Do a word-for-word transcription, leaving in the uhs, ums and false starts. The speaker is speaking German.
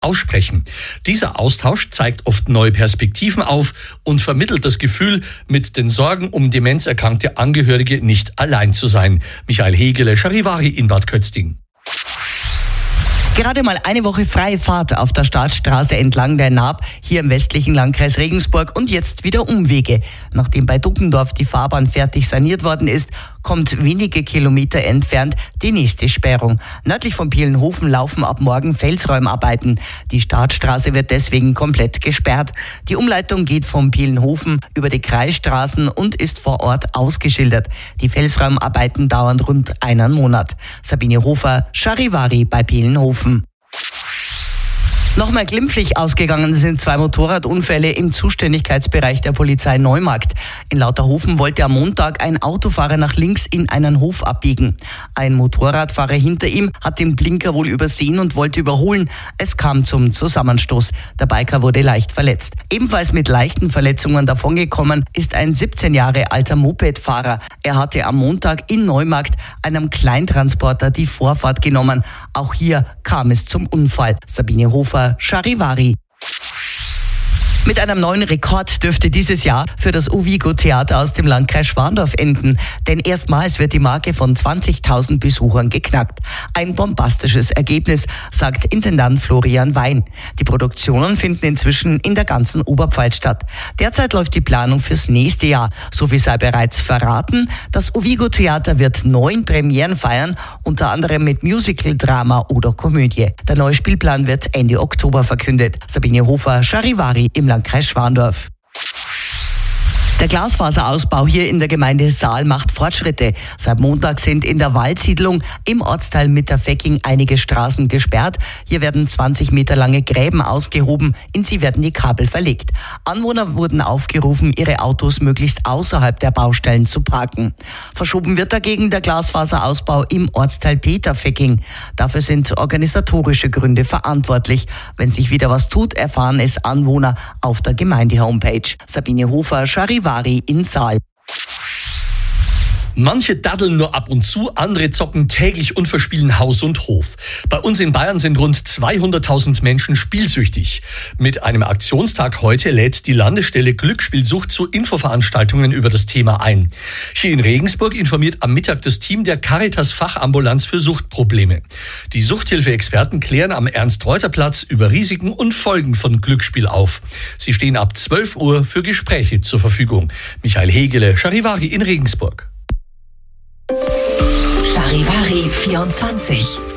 aussprechen. Dieser Austausch zeigt oft neue Perspektiven auf und vermittelt das Gefühl, mit den Sorgen um demenzerkrankte Angehörige nicht allein zu sein. Michael Hegele, Charivari in Bad Kötzting. Gerade mal eine Woche freie Fahrt auf der Staatsstraße entlang der Naab, hier im westlichen Landkreis Regensburg, und jetzt wieder Umwege. Nachdem bei Duckendorf die Fahrbahn fertig saniert worden ist, kommt wenige Kilometer entfernt die nächste Sperrung. Nördlich von Pielenhofen laufen ab morgen Felsräumarbeiten. Die Staatsstraße wird deswegen komplett gesperrt. Die Umleitung geht von Pielenhofen über die Kreisstraßen und ist vor Ort ausgeschildert. Die Felsräumarbeiten dauern rund einen Monat. Sabine Hofer, Charivari bei Pielenhofen. Nochmal glimpflich ausgegangen sind zwei Motorradunfälle im Zuständigkeitsbereich der Polizei Neumarkt. In Lauterhofen wollte am Montag ein Autofahrer nach links in einen Hof abbiegen. Ein Motorradfahrer hinter ihm hat den Blinker wohl übersehen und wollte überholen. Es kam zum Zusammenstoß. Der Biker wurde leicht verletzt. Ebenfalls mit leichten Verletzungen davongekommen ist ein siebzehn Jahre alter Mopedfahrer. Er hatte am Montag in Neumarkt einem Kleintransporter die Vorfahrt genommen. Auch hier kam es zum Unfall. Sabine Hofer, Charivari. Mit einem neuen Rekord dürfte dieses Jahr für das Ovigo-Theater aus dem Landkreis Schwandorf enden. Denn erstmals wird die Marke von zwanzigtausend Besuchern geknackt. Ein bombastisches Ergebnis, sagt Intendant Florian Wein. Die Produktionen finden inzwischen in der ganzen Oberpfalz statt. Derzeit läuft die Planung fürs nächste Jahr. So viel sei bereits verraten. Das Ovigo-Theater wird neun Premieren feiern, unter anderem mit Musical, Drama oder Komödie. Der neue Spielplan wird Ende Oktober verkündet. Sabine Hofer, Charivari im Landkreis Schwandorf. Der Glasfaserausbau hier in der Gemeinde Saal macht Fortschritte. Seit Montag sind in der Waldsiedlung im Ortsteil Mitterfecking einige Straßen gesperrt. Hier werden zwanzig Meter lange Gräben ausgehoben, in sie werden die Kabel verlegt. Anwohner wurden aufgerufen, ihre Autos möglichst außerhalb der Baustellen zu parken. Verschoben wird dagegen der Glasfaserausbau im Ortsteil Peterfecking. Dafür sind organisatorische Gründe verantwortlich. Wenn sich wieder was tut, erfahren es Anwohner auf der Gemeinde-Homepage. Sabine Hofer, Charivari in Saal. Manche daddeln nur ab und zu, andere zocken täglich und verspielen Haus und Hof. Bei uns in Bayern sind rund zweihunderttausend Menschen spielsüchtig. Mit einem Aktionstag heute lädt die Landesstelle Glücksspielsucht zu Infoveranstaltungen über das Thema ein. Hier in Regensburg informiert am Mittag das Team der Caritas Fachambulanz für Suchtprobleme. Die Suchthilfe-Experten klären am Ernst-Reuter-Platz über Risiken und Folgen von Glücksspiel auf. Sie stehen ab zwölf Uhr für Gespräche zur Verfügung. Michael Hegele, Charivari in Regensburg. Charivari vierundzwanzig.